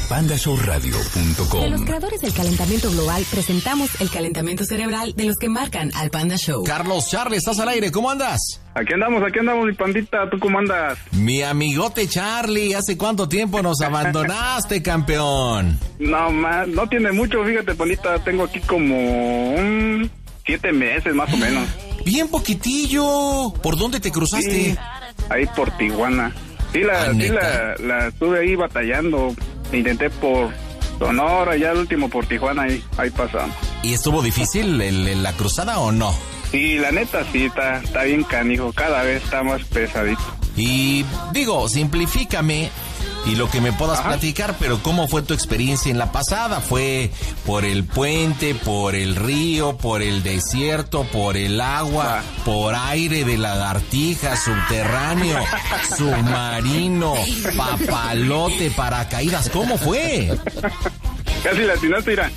pandashowradio.com. De los creadores del calentamiento global, presentamos el calentamiento cerebral de los que marcan al Panda Show. Carlos, Charlie, estás al aire, ¿cómo andas? Aquí andamos, mi pandita, ¿tú cómo andas? Mi amigote Charlie, ¿hace cuánto tiempo nos abandonaste, campeón? No tiene mucho, fíjate, pandita, tengo aquí como 7 meses más o menos. Bien poquitillo, ¿por dónde te cruzaste? Sí, ahí por Tijuana. Sí, la estuve ahí batallando, intenté por Sonora, ya el último por Tijuana, ahí pasamos. ¿Y estuvo difícil la cruzada o no? Sí, la neta sí, está bien canijo, cada vez está más pesadito. Y digo, simplifícame y lo que me puedas platicar, pero ¿cómo fue tu experiencia en la pasada? ¿Fue por el puente, por el río, por el desierto, por el agua, por aire de lagartija, subterráneo, submarino, papalote, paracaídas? ¿Cómo fue? Casi la atinaste, mira.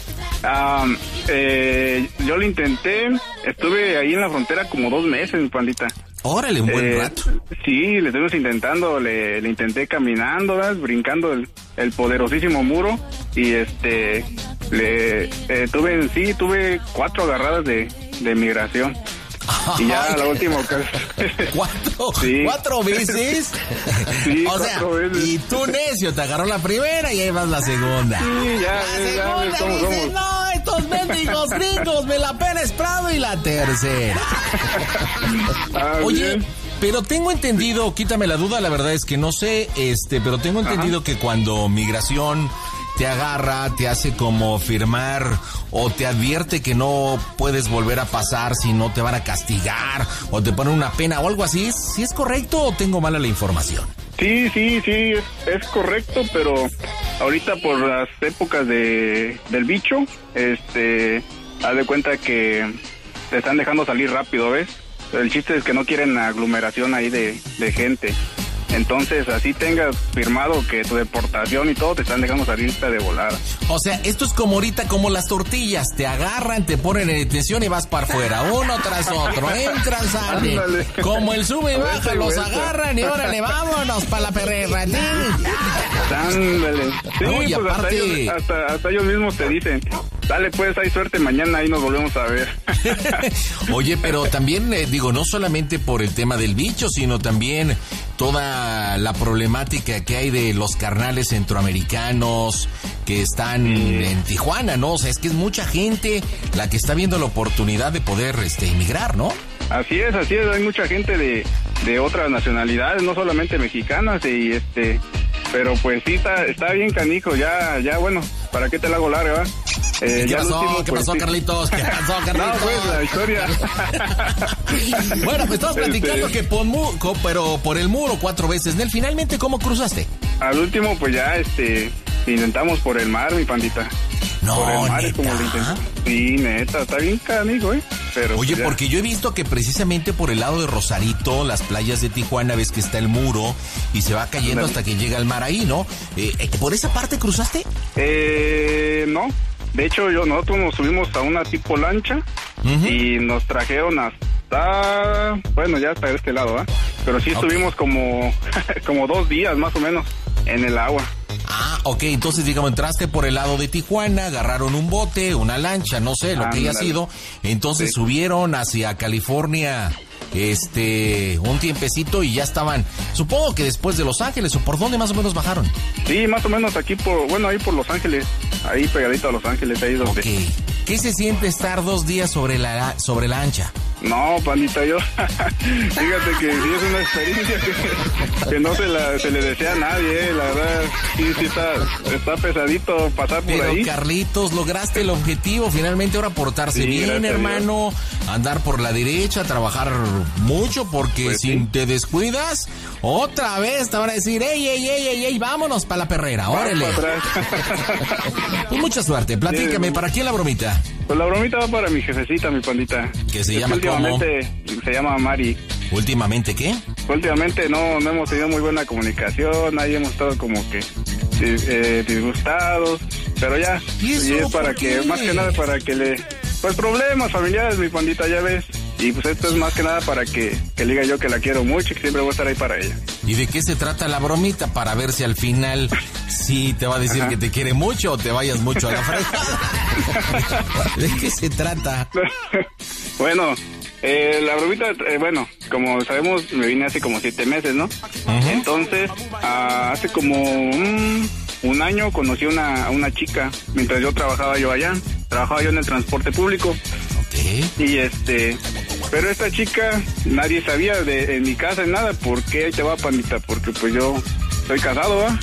Yo lo intenté, estuve ahí en la frontera como 2 meses, mi pandita. Órale, un buen rato. Sí, le estuvimos intentando, le intenté caminando, ¿verdad? Brincando el poderosísimo muro y tuve 4 agarradas de migración. Y ya la última ocasión. ¿4? Sí. ¿4 veces? Sí, o sea, 4 veces. Y tú necio, te agarró la primera y ahí vas la segunda. Sí, ya Segunda dices, no, estos mendigos gringos, me la Pérez Prado y la tercera. Oye, bien. pero tengo entendido, quítame la duda, la verdad es que no sé, pero tengo entendido que cuando migración te agarra, te hace como firmar o te advierte que no puedes volver a pasar si no te van a castigar o te ponen una pena o algo así, ¿sí es correcto o tengo mala la información? Sí, es correcto, pero ahorita por las épocas del bicho, haz de cuenta que te están dejando salir rápido, ¿ves? El chiste es que no quieren aglomeración ahí de gente. Entonces, así tengas firmado que tu deportación y todo, te están dejando salirte de volada. O sea, esto es como ahorita, como las tortillas. Te agarran, te ponen en detención y vas para afuera. Uno tras otro. Entran, salen. Ándale. Como el sube y baja, los vuelta. agarran y órale, vámonos para la perrera. Ándale. Sí, No, y pues aparte... hasta ellos mismos te dicen, dale pues, hay suerte, mañana ahí nos volvemos a ver. Oye, pero también, no solamente por el tema del bicho, sino también toda la problemática que hay de los carnales centroamericanos que están en Tijuana, ¿no? O sea, es que es mucha gente la que está viendo la oportunidad de poder inmigrar, ¿no? Así es, hay mucha gente de otras nacionalidades, no solamente mexicanas, y pero pues sí, está bien canijo, ya, bueno, ¿para qué te la hago larga, va? ¿Qué pasó, Carlitos? ¿Qué pasó, Carlitos? No, pues, la historia. Bueno, pues estamos platicando que pero por el muro 4 veces. Nel, finalmente, ¿cómo cruzaste? Al último, pues ya, intentamos por el mar, mi pandita. No, por el mar ¿neta? es como lo intentamos. Sí, neta, está bien canijo, Pero, oye, pues, porque yo he visto que precisamente por el lado de Rosarito, las playas de Tijuana, ves que está el muro y se va cayendo hasta que llega al mar ahí, ¿no? ¿Por esa parte cruzaste? No. De hecho, nosotros nos subimos a una tipo lancha y nos trajeron hasta, bueno, ya hasta este lado, ¿ah? Pero sí estuvimos como 2 días más o menos en el agua. Ah, ok, entonces entraste por el lado de Tijuana, agarraron un bote, una lancha, no sé, lo que haya sido, entonces subieron hacia California, un tiempecito y ya estaban, supongo que después de Los Ángeles, o por dónde más o menos bajaron. Sí, más o menos aquí ahí por Los Ángeles, ahí pegadito a Los Ángeles, ahí donde. Ok, ¿qué se siente estar 2 días sobre la ancha? No, pandita, fíjate que sí es una experiencia que no se le desea a nadie, la verdad, sí está pesadito pasar por ahí. Pero Carlitos, lograste el objetivo, finalmente ahora portarse bien, hermano, andar por la derecha, trabajar mucho, porque pues si te descuidas, otra vez te van a decir, ey, vámonos para la perrera, órale. Pues mucha suerte, platícame, ¿para quién la bromita? Pues la bromita va para mi jefecita, mi pandita. ¿Qué se llama cómo? Se llama Mari. ¿Últimamente qué? Últimamente no hemos tenido muy buena comunicación, ahí hemos estado como que disgustados, pero ya. ¿Y eso? Y es para que, más que nada para que pues problemas familiares, mi pandita, ya ves. Y pues esto es más que nada para que le diga yo que la quiero mucho y que siempre voy a estar ahí para ella. ¿Y de qué se trata la bromita? Para ver si al final sí te va a decir que te quiere mucho o te vayas mucho a la fregada. ¿De qué se trata? Bueno, la bromita, bueno, como sabemos, me vine hace como 7 meses, ¿no? Entonces, hace como un año conocí a una chica mientras yo trabajaba yo allá. Trabajaba yo en el transporte público. Y pero esta chica, nadie sabía en mi casa nada. ¿Por qué? Ahí te va, pandita, porque pues yo estoy casado, ¿va?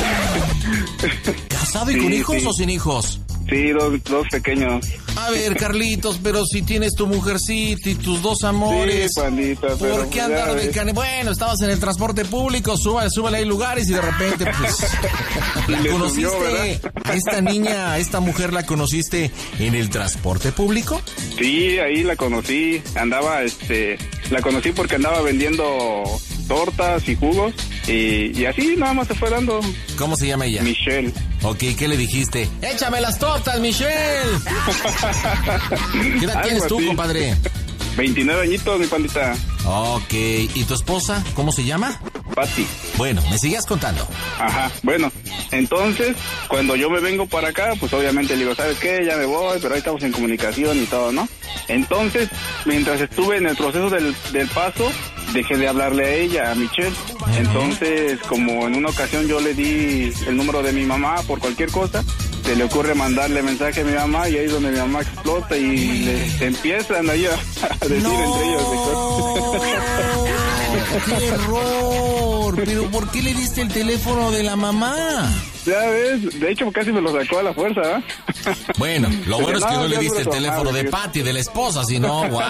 ¿Casado y con hijos o sin hijos? Sí, dos pequeños. A ver, Carlitos, pero si tienes tu mujercita y tus 2 amores, sí, pandita, ¿por qué andar de cane? Bueno, estabas en el transporte público, súbale, hay lugares y de repente, pues, ¿la conociste? Subió, a esta niña, a esta mujer, ¿la conociste en el transporte público? Sí, ahí la conocí, la conocí porque andaba vendiendo tortas y jugos y así nada más se fue dando. ¿Cómo se llama ella? Michelle. Ok, ¿qué le dijiste? ¡Échame las tortas, Michelle! ¿Qué edad tienes tú, compadre? 29 añitos, mi pandita. Ok, ¿y tu esposa? ¿Cómo se llama? Pati. Bueno, me sigas contando. Ajá, bueno, entonces, cuando yo me vengo para acá, pues obviamente le digo, ¿sabes qué? Ya me voy, pero ahí estamos en comunicación y todo, ¿no? Entonces, mientras estuve en el proceso del paso, dejé de hablarle a ella, a Michelle. Entonces, como en una ocasión yo le di el número de mi mamá por cualquier cosa, se le ocurre mandarle mensaje a mi mamá y ahí es donde mi mamá explota y le empiezan ahí a decir entre ellos. ¡Qué error! ¿Pero por qué le diste el teléfono de la mamá? Ya ves, de hecho casi me lo sacó a la fuerza, ¿eh? Bueno, lo bueno es que no le diste el teléfono de Pati, de la esposa, sino, wow.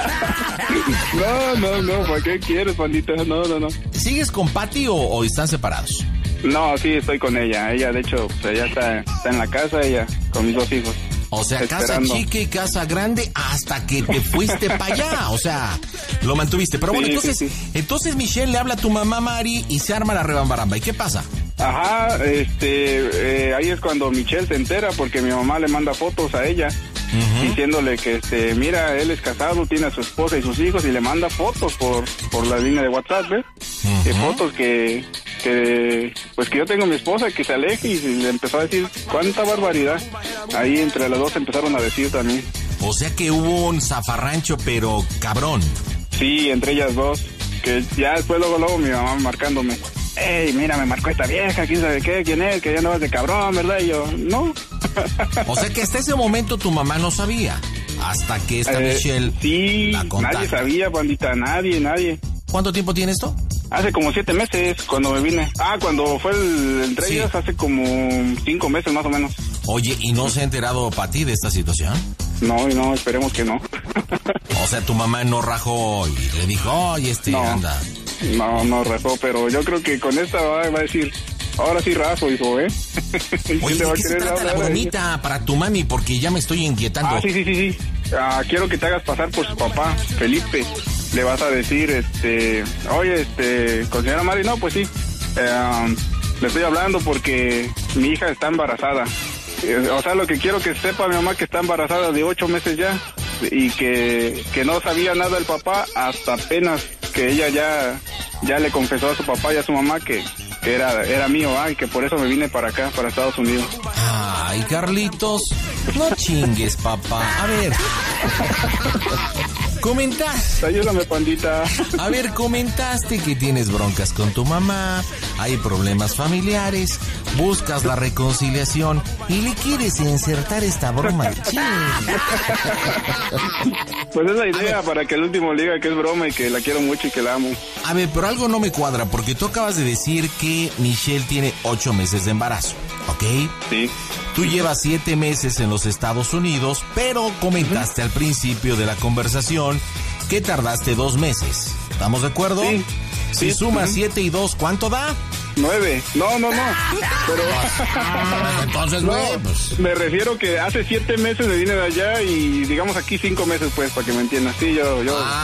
No, ¿para qué quieres, pandita? No. ¿Sigues con Pati o están separados? No, sí, estoy con ella. Ella, de hecho, pues, ella está en la casa, ella, con mis 2 hijos. O sea, esperando. Casa chica y casa grande hasta que te fuiste para allá. O sea, lo mantuviste. Pero bueno, sí, entonces Michelle le habla a tu mamá Mari y se arma la rebambaramba. ¿Y qué pasa? Ajá, ahí es cuando Michelle se entera porque mi mamá le manda fotos a ella. Diciéndole que mira, él es casado, tiene a su esposa y sus hijos y le manda fotos por la línea de WhatsApp, ¿ves? Fotos que pues que yo tengo a mi esposa, que se aleje, y le empezó a decir cuánta barbaridad. Ahí entre las dos empezaron a decir también. O sea que hubo un zafarrancho, pero cabrón. Sí, entre ellas dos, que ya después luego mi mamá marcándome. Ey, mira, me marcó esta vieja, quién sabe qué, quién es, que ya no vas de cabrón, ¿verdad? Y yo, no. O sea que hasta ese momento tu mamá no sabía, hasta que esta Michelle la contacta. Nadie sabía, pandita, nadie. ¿Cuánto tiempo tiene esto? Hace como 7 meses, cuando me vine. Cuando fue entre ellas, hace como 5 meses más o menos. Oye, ¿y no se ha enterado Pati de esta situación? No, esperemos que no. O sea, tu mamá no rajó y le dijo, oye, anda. No rajó, pero yo creo que con esta va a decir, ahora sí rajo, hijo, ¿eh? Oye, ¿de qué se trata la bromita para tu mami? Porque ya me estoy inquietando. Sí. Quiero que te hagas pasar por su papá, Felipe. Le vas a decir, oye, con señora Mari, no, pues sí. Le estoy hablando porque mi hija está embarazada. O sea, lo que quiero que sepa mi mamá, que está embarazada de 8 meses ya. Y que no sabía nada el papá hasta apenas que ella ya le confesó a su papá y a su mamá que era mío, y que por eso me vine para acá, para Estados Unidos. Ay, Carlitos, no chingues, papá. A ver, comentaste. Ayúdame, pandita. A ver, comentaste que tienes broncas con tu mamá, hay problemas familiares, buscas la reconciliación y le quieres insertar esta broma de ching. Pues es la idea, para que el último le diga que es broma y que la quiero mucho y que la amo. A ver, pero algo no me cuadra, porque tú acabas de decir que Michelle tiene 8 meses de embarazo, ¿ok? Sí. Tú llevas 7 meses en los Estados Unidos, pero comentaste al principio de la conversación que tardaste 2 meses. ¿Estamos de acuerdo? Sí. Si sumas 7 y 2, ¿cuánto da? 9. No. Pero entonces, güey, pues. Me refiero que hace 7 meses me vine de allá y digamos aquí 5 meses, pues, para que me entiendas. Sí, yo.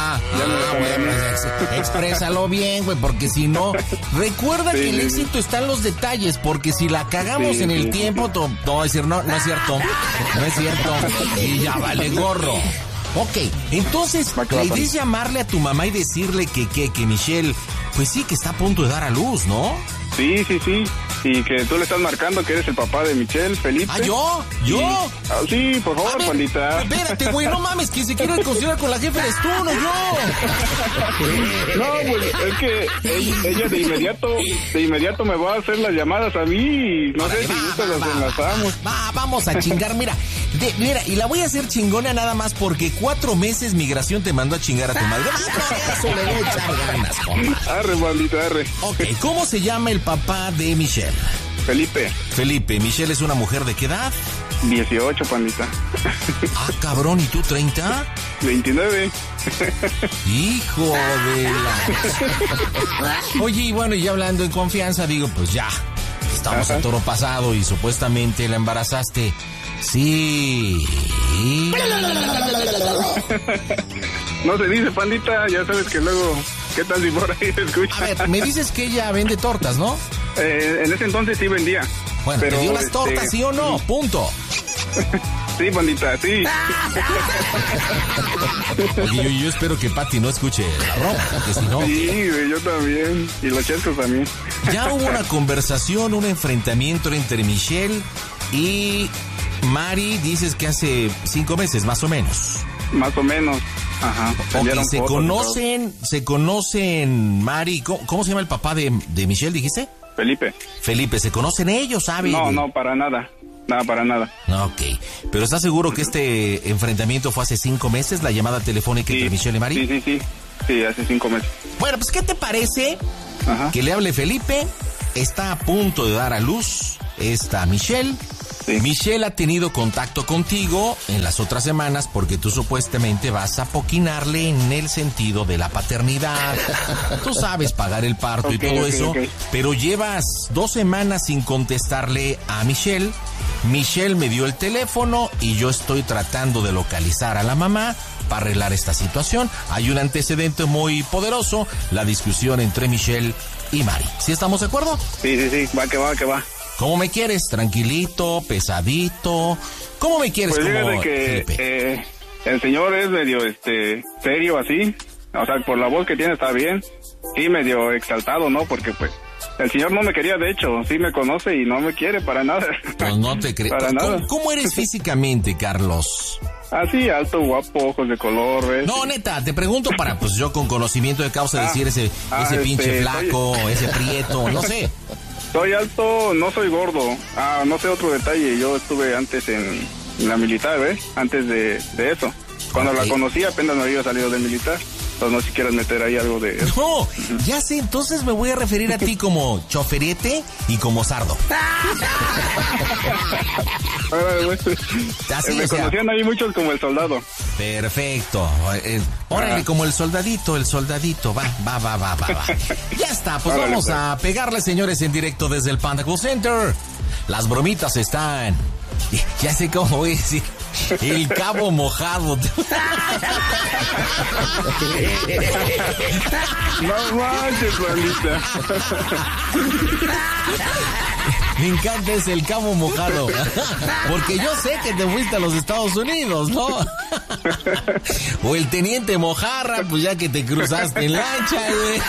Exprésalo bien, güey, porque si no, recuerda que el éxito está en los detalles, porque si la cagamos en el tiempo, todo va a decir, no es cierto, y ya vale gorro. Ok, entonces, la idea es llamarle a tu mamá y decirle que Michelle, pues sí, que está a punto de dar a luz, ¿no? Sí. Y que tú le estás marcando que eres el papá de Michelle, Felipe. ¿Ah, yo? Sí, por favor, pandita. Espérate, güey, no mames, que se quiere reconciliar con la jefa eres tú, no yo. No, pues es que ella de inmediato me va a hacer las llamadas a mí y no sé si gustas las enlazamos. Vamos a chingar, mira, y la voy a hacer chingona nada más porque 4 meses migración te mandó a chingar a tu madre. Eso le voy a echar ganas, compa. Arre, pandita, arre. Ok, ¿cómo se llama el papá de Michelle? Felipe, ¿Michelle es una mujer de qué edad? 18, pandita. Ah, cabrón, ¿y tú 30? 29. Hijo de la... Oye, y bueno, y ya hablando en confianza, digo, pues ya, estamos a toro pasado y supuestamente la embarazaste. Sí. No se dice, pandita, ya sabes que luego, ¿qué tal si por ahí se escucha? A ver, me dices que ella vende tortas, ¿no? En ese entonces sí vendía. Bueno, pero, ¿te dio las tortas, sí o no? Punto. Sí, pandita, sí. Oye, yo espero que Pati no escuche la ropa, porque si no... Sí, yo también. Y los chescos también. Ya hubo una conversación, un enfrentamiento entre Michelle y Mari, dices que hace 5 meses, más o menos. Más o menos. Ajá. Ok, se conocen, Mari, ¿cómo se llama el papá de Michelle, dijiste? Felipe, ¿se conocen ellos, sabes? No, para nada. Nada, para nada. Ok, pero ¿estás seguro que este enfrentamiento fue hace 5 meses, la llamada telefónica entre Michelle y Mari? Sí, hace 5 meses. Bueno, pues ¿qué te parece que le hable Felipe? Está a punto de dar a luz esta Michelle. Sí. Michelle ha tenido contacto contigo en las otras semanas porque tú supuestamente vas a poquinarle en el sentido de la paternidad. Tú sabes pagar el parto y todo eso, pero llevas 2 semanas sin contestarle a Michelle. Michelle me dio el teléfono y yo estoy tratando de localizar a la mamá para arreglar esta situación. Hay un antecedente muy poderoso, la discusión entre Michelle y Mari. ¿Sí estamos de acuerdo? Sí, va que va. ¿Cómo me quieres? ¿Tranquilito? ¿Pesadito? ¿Cómo me quieres? Pues como fíjate que el señor es medio serio así, o sea, por la voz que tiene está bien, sí medio exaltado, ¿no? Porque pues el señor no me quería, de hecho, sí me conoce y no me quiere para nada. Pues no te creo. ¿Cómo eres físicamente, Carlos? Así, alto, guapo, ojos de color, ¿ves? No, neta, te pregunto para, pues yo con conocimiento de causa decir ese pinche flaco, ese prieto, no sé. Soy alto, no soy gordo. No sé otro detalle. Yo estuve antes en la militar, ¿ves? Antes de eso. Cuando la conocí apenas me había salido de militar. Entonces no sé si quieres meter ahí algo de eso. No, ya sé, entonces me voy a referir a ti como choferete y como sardo. Así, me conocían ahí muchos como el soldado. Perfecto. Órale, como el soldadito. Va. Ya está, pues órale, vamos a pegarle, señores, en directo desde el Panda Cool Center. Las bromitas están... Ya sé cómo voy a decir... El Cabo Mojado. No manches, Juanita. Me encanta ese El Cabo Mojado. Porque yo sé que te fuiste a los Estados Unidos, ¿no? O el Teniente Mojarra, pues ya que te cruzaste en lancha, güey.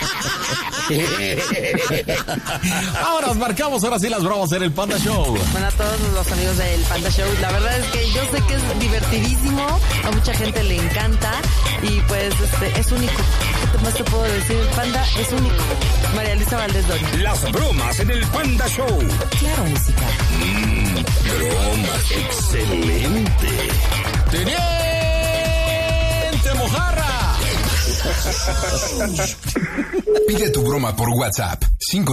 Ahora marcamos, ahora sí las bromas en el Panda Show. Bueno, a todos los amigos del Panda Show, la verdad es que yo sé que es divertidísimo, a mucha gente le encanta y pues es único. ¿Qué más te puedo decir? El Panda es único. María Luisa Valdés Doria. Las bromas en el Panda Show. Claro, música. Bromas, excelente. ¡Teniente Mojarra! Pide tu broma por WhatsApp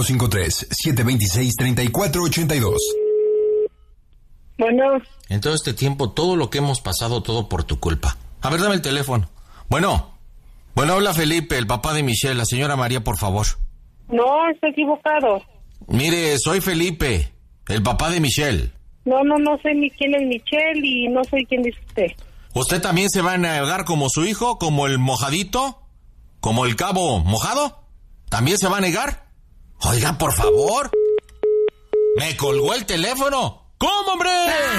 553-726-3482. Bueno. En todo este tiempo, todo lo que hemos pasado, todo por tu culpa. A ver, dame el teléfono. Bueno, habla Felipe, el papá de Michelle. La señora María, por favor. No, está equivocado. Mire, soy Felipe, el papá de Michelle. No sé ni quién es Michelle y no sé quién dice usted. ¿Usted también se va a negar como su hijo, como el mojadito? ¿Como el Cabo Mojado? ¿También se va a negar? Oiga, por favor. Me colgó el teléfono. ¿Cómo, hombre?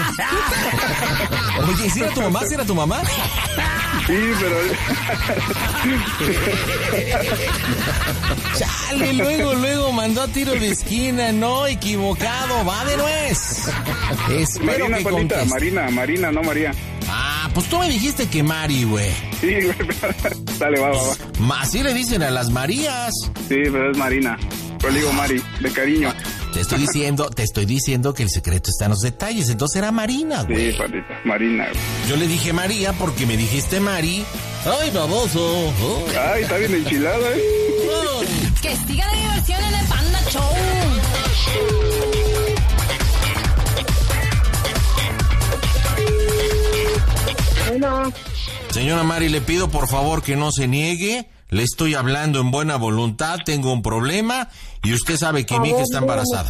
Oye, ¿sí era tu mamá? ¿Sí era tu mamá? Sí, pero... Chale, luego mandó a tiro de esquina. No, equivocado, va de nuez. Espero Marina, que Pandita, conteste. Marina, no María. Ah, pues tú me dijiste que Mari, güey. Sí, güey. Dale, va. Así le dicen a las Marías. Sí, pero es Marina. Pero le digo Mari, de cariño. Te estoy diciendo que el secreto está en los detalles. Entonces era Marina, güey. Sí, Pandita, Marina. Yo le dije María porque me dijiste Mari. ¡Ay, baboso! Ay, está bien enchilada, Que siga la diversión en el Panda Show. Bueno, Señora Mari, le pido por favor que no se niegue. Le estoy hablando en buena voluntad, tengo un problema y usted sabe que mi hija está embarazada.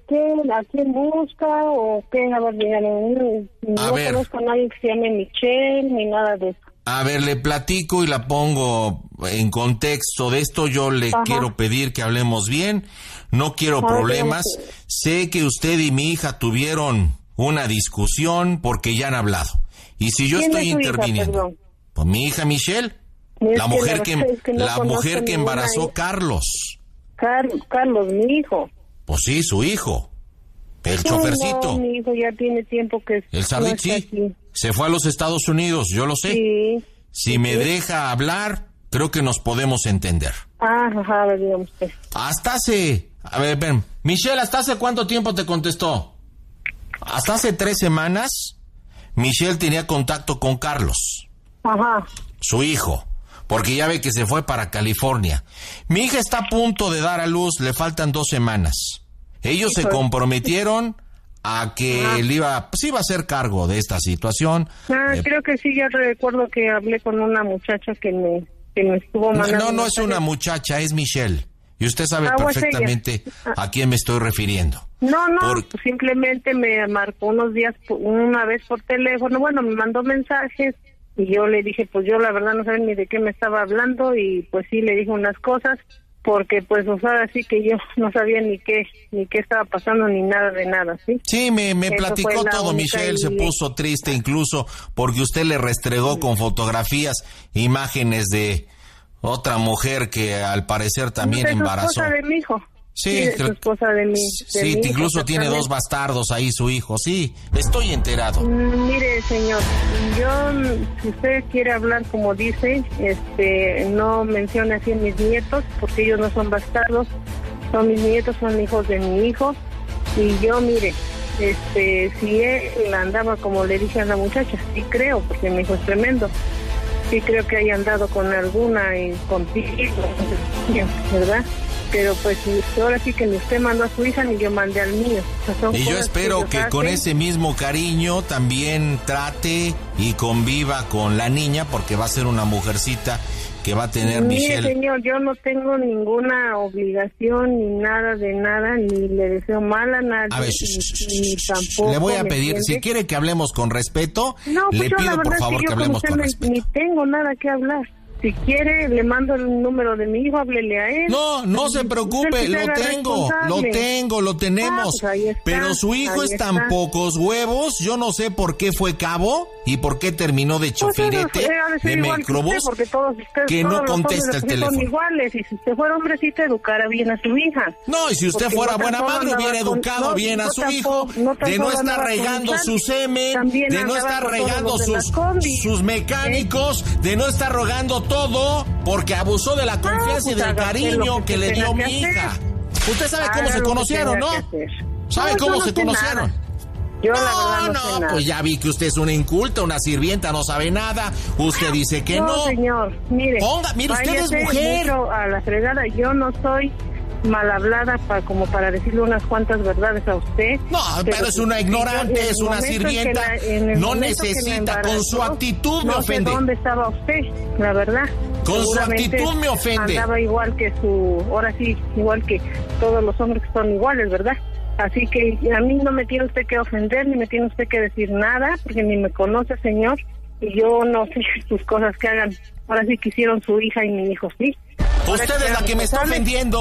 ¿A quién busca o qué? A ver, dígame. No ver. conozco a nadie que se llame Michelle ni nada de eso. A ver, le platico y la pongo en contexto de esto. Yo le quiero pedir que hablemos bien. No quiero problemas. Sé que usted y mi hija tuvieron una discusión porque ya han hablado. Y si yo ¿Quién estoy es su hija, interviniendo, perdón? pues mi hija Michelle, Es la que mujer la que, verdad es que no la conozco mujer que ninguna embarazó hija. Carlos. Carlos, mi hijo. Pues sí, su hijo. El Ay, chofercito. No, mi hijo ya tiene tiempo que El no Sardit, está sí. aquí. Se fue a los Estados Unidos, yo lo sé. Sí. Si me deja hablar, creo que nos podemos entender. Ajá, a ver, digamos pues. Hasta hace... A ver, ven. Michelle, ¿hasta hace cuánto tiempo te contestó? Hasta hace 3 semanas, Michelle tenía contacto con Carlos, Ajá. su hijo, porque ya ve que se fue para California. Mi hija está a punto de dar a luz, le faltan 2 semanas. Ellos se comprometieron a que él iba a hacer cargo de esta situación. Creo que sí, ya recuerdo que hablé con una muchacha que me estuvo mandando. No es una muchacha, es Michelle. Y usted sabe pues perfectamente a quién me estoy refiriendo. No, Por- pues simplemente me marcó unos días, una vez por teléfono, bueno, me mandó mensajes y yo le dije, pues yo la verdad no sabía ni de qué me estaba hablando y pues sí le dije unas cosas, porque pues o sea, así que yo no sabía ni qué estaba pasando ni nada de nada, ¿sí? Sí, me Eso platicó fue la todo, única Michelle, se puso triste incluso porque usted le restregó con fotografías, imágenes de otra mujer que al parecer también Es embarazó. esposa de mi hijo. Sí, es creo- esposa de mi Sí, hijo, incluso tiene 2 exactamente. bastardos ahí su hijo, sí, estoy enterado. Mire, señor, yo, si usted quiere hablar como dice, no mencione así a mis nietos, porque ellos no son bastardos, son mis nietos, son hijos de mi hijo, y yo, mire, si él andaba, como le dije a la muchacha, sí creo, porque mi hijo es tremendo, sí creo que haya andado con alguna y contigo, ¿verdad? Pero pues ahora sí que ni usted mandó a su hija ni yo mandé al mío. O sea, son Y yo cosas espero ellos que con hacen. ese mismo cariño también trate y conviva con la niña, porque va a ser una mujercita que va a tener Mire, Michelle. señor, yo no tengo ninguna obligación ni nada de nada, ni le deseo mal a nadie, A ver, ni tampoco. le voy a ¿me pedir, si entiende? quiere que hablemos con respeto, No, pues le yo la pido por verdad favor es que yo hablemos con con usted respeto. ni tengo nada que hablar. Si quiere, le mando el número de mi hijo, háblele a él. No se preocupe, Usted se lo haga tengo, responsable. lo tenemos. Pues ahí está, pero su hijo ahí es tan está. pocos huevos, yo no sé por qué fue cabo y por qué terminó de Pues chofirete eso ha de ser de igual que usted, Microbús, porque todos ustedes, que todos no los contesta hombres el aquí teléfono. son iguales, y si usted fuera hombrecito, educara bien a su hija. No, y si usted Porque fuera no tan buena solo madre, andaba hubiera con- educado no, bien a no su tan hijo, solo- no tan de no solo estar andaba con regando Sandy, su semen, también de no andaba estar con todos regando los de la sus, combi. sus mecánicos, de no estar rogando todo, porque abusó de la confianza y pues del haga cariño lo que que le tenga dio que mi hacer. hija. Usted sabe cómo Haga se lo que conocieron, tenga ¿no? que hacer. ¿Sabe No, cómo yo no se sé conocieron? nada. Yo la verdad no sé nada. Pues ya vi que usted es una inculta, una sirvienta, no sabe nada. Usted dice que no. Señor, mire. Mire, usted es váyase mujer. mucho a la fregada, yo no soy mal hablada como para decirle unas cuantas verdades a usted. No, pero es una ignorante, en el es una momento sirvienta. en el No momento que la necesita, con su embarazó, actitud me no ofende. sé dónde estaba usted, la verdad. Con su Seguramente actitud me ofende. Andaba igual que ahora sí, igual que todos los hombres que son iguales, ¿verdad? Así que a mí no me tiene usted que ofender, ni me tiene usted que decir nada, porque ni me conoce, señor, y yo no sé sus cosas que hagan. Ahora sí que hicieron su hija y mi hijo, sí. Ahora Usted es que la que me está responsable. ofendiendo.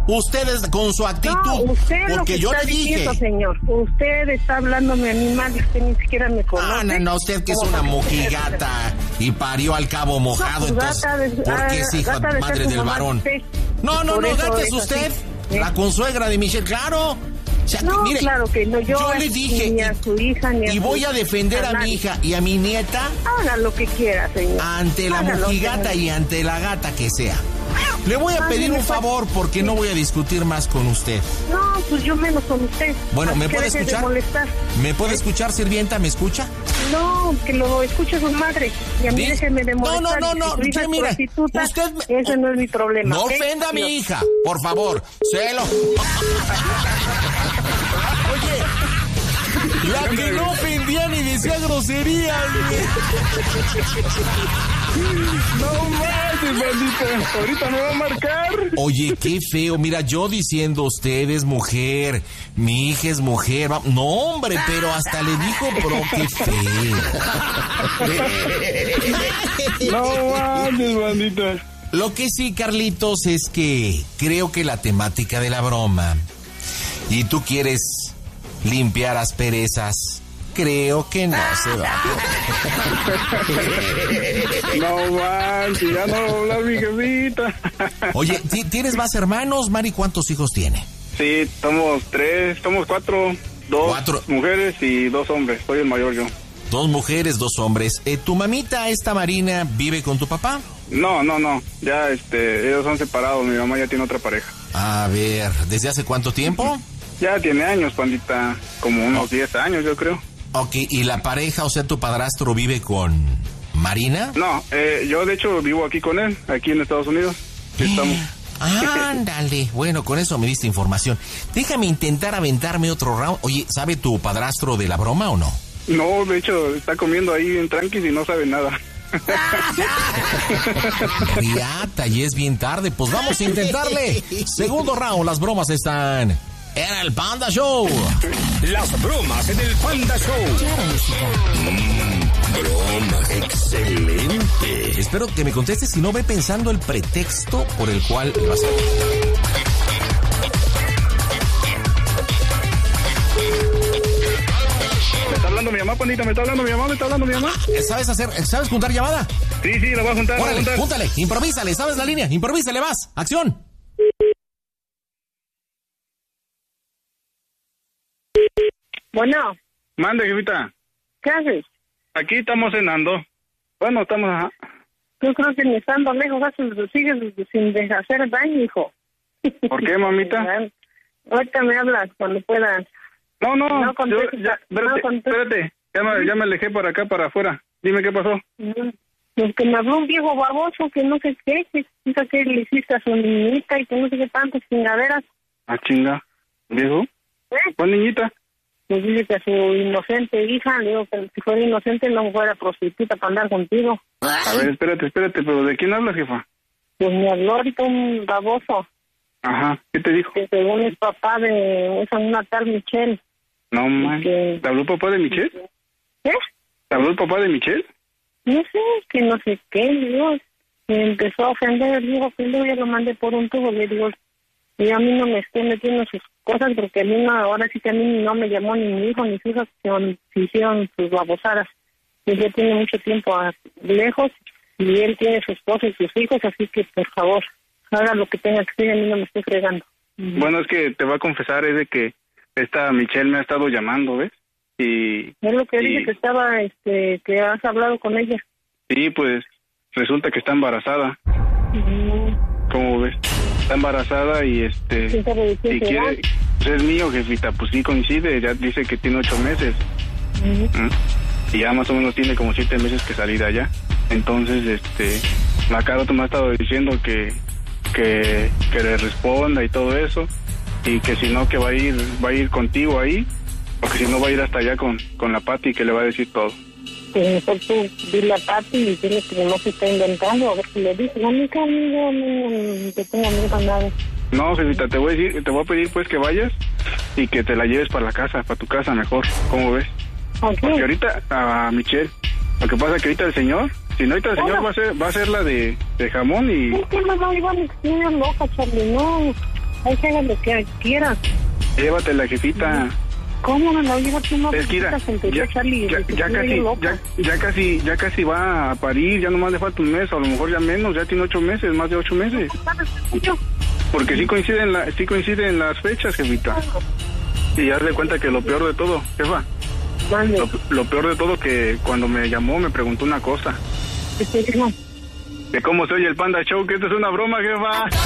Ustedes con su actitud. No, usted porque lo que yo está le dije. diciendo, señor. Usted está hablándome a mí mal, usted ni siquiera me conoce. No, usted que es una mojigata y parió al cabo mojado, No, pues, entonces, ¿por qué es hija madre del varón? No, gata es usted, la consuegra de Michelle, claro. O sea, no, mire, claro que no, yo le dije, ni a su hija, ni a y su voy a defender a mi hija y a mi nieta. Haga lo que quiera, señor. Ante la mojigata y ante la gata que sea. Le voy a pedir un favor porque no voy a discutir más con usted. No, pues yo menos con usted. Bueno, ¿me puede deje de escuchar? molestar. ¿Me puede escuchar, sirvienta? ¿Me escucha? No, que lo escuche su madre. Y a mí déjeme de molestar. No, si su hija es mira, prostituta, usted ese no es mi problema. No ¿okay? ofenda a mi hija, por favor. Celo. Oye, la que no ofendía ni decía groserías. No manches, bandita. Ahorita me va a marcar. Oye, qué feo. Mira, yo diciendo usted es mujer, mi hija es mujer. No, hombre, pero hasta le dijo, pero qué feo. No manches, bandita. Lo que sí, Carlitos, es que creo que la temática de la broma y tú quieres limpiar asperezas, creo que no se va. No manches, ya no va a hablar mi jefita. Oye, ¿tienes más hermanos, Mari? ¿Cuántos hijos tiene? Sí, somos cuatro. Dos mujeres y 2 hombres. Soy el mayor yo. 2 mujeres, 2 hombres. ¿Tu mamita, esta Marina, vive con tu papá? No. Ya, ellos son separados. Mi mamá ya tiene otra pareja. A ver, ¿desde hace cuánto tiempo? Ya tiene años, pandita. Como unos 10 años, yo creo. Ok, ¿y la pareja, o sea, tu padrastro vive con Marina? No, yo de hecho vivo aquí con él, aquí en Estados Unidos. Sí, estamos. Ándale, bueno, con eso me diste información. Déjame intentar aventarme otro round. Oye, ¿sabe tu padrastro de la broma o no? No, de hecho, está comiendo ahí en tranquis y no sabe nada. Riata, y es bien tarde, pues vamos a intentarle. Segundo round, las bromas están en el Panda Show. Las bromas en el Panda Show. Broma, excelente. Espero que me contestes, si no ve pensando el pretexto por el cual lo vas a hacer. Me está hablando mi mamá, pandita, me está hablando mi mamá. ¿Sabes juntar llamada? Sí, la voy a juntar. Órale, júntale, improvísale, ¿sabes la línea? Improvísale, vas, acción. Bueno. Mande, jefita. ¿Qué haces? Aquí estamos cenando. Bueno, estamos... Ajá. Yo creo que ni estando lejos sigues sin hacer daño, hijo. ¿Por qué, mamita? Ahorita me hablas cuando puedas. No, Espérate. Espérate. Ya me alejé para acá, para afuera. Dime qué pasó. Es que me habló un viejo baboso que no sé qué, que le hiciste a su niñita y que no sé qué tantas chingaderas. Ah, chinga. ¿Viejo? ¿Cuál niñita? Pues dice que a su inocente hija, le digo que si fuera inocente no fuera prostituta para andar contigo. A ver, espérate, pero ¿de quién hablas, jefa? Pues me habló ahorita un baboso. Ajá, ¿qué te dijo? Que según es papá de una tal Michelle. No, man. ¿Te habló el papá de Michelle? ¿Qué? ¿Te habló el papá de Michelle? No sé, que no sé qué, Dios. Me empezó a ofender, le digo que yo lo mandé por un tubo, le digo, y a mí no me esté metiendo sus cosas, porque a mí no, ahora sí que a mí no me llamó ni mi hijo ni sus hijas, se hicieron sus babosadas. Y ya tiene mucho tiempo lejos, y él tiene su esposa y sus hijos, así que por favor, haga lo que tenga que hacer, a mí no me estoy fregando. Bueno, es que te voy a confesar, es de que esta Michelle me ha estado llamando, ¿ves? Y es lo que dije, que estaba, que has hablado con ella. Sí, pues resulta que está embarazada. ¿Cómo ves? Está embarazada y y quiere, pues es mío, jefita, pues sí coincide, ya dice que tiene 8 meses. Y ya más o menos tiene como 7 meses que salir de allá. Entonces, la Caro me ha estado diciendo que le responda y todo eso, y que si no, que va a ir contigo ahí, o que si no va a ir hasta allá con la Pati, que le va a decir todo. Pues mejor tú dile a Pati y dile que no se está inventando, a ver si le dice, no te tengo miedo a nada. No, jefita, te voy a pedir pues que vayas y que te la lleves para la casa, para tu casa mejor, ¿cómo ves? Okay. Porque ahorita, a Michelle, lo que pasa es que ahorita el señor, si no ahorita el señor va a ser la de jamón y... Es que no, Iván, es loca, Charlie, no. Ahí se haga lo que quieras. Llévatela, jefita. ¿Cómo me la llevo? Tú no Es que mira, ya casi va a parir, ya nomás le falta un mes, a lo mejor ya menos, ya tiene 8 meses, más de 8 meses. Porque sí coinciden las fechas, jefita. Y haz de cuenta que lo peor de todo, jefa, lo peor de todo que cuando me llamó me preguntó una cosa. Que cómo se oye el Panda Show, que esto es una broma, jefa.